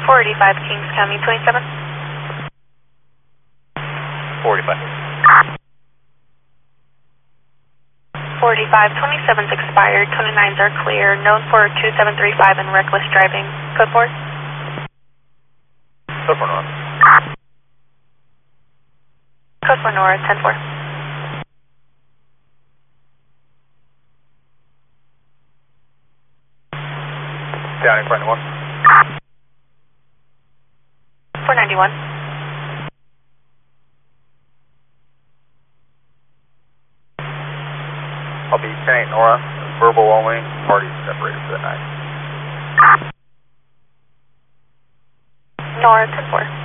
485 Kings County 27. 485. 485, 27's expired, 29s are clear, known for 2735 and reckless driving. Code 4. Code 4 Nora. Code 4 Nora, 10-4. Down in front of 1. 491. I'll be 10-8 Nora, verbal only, parties separated for the night. Nora, 10-4.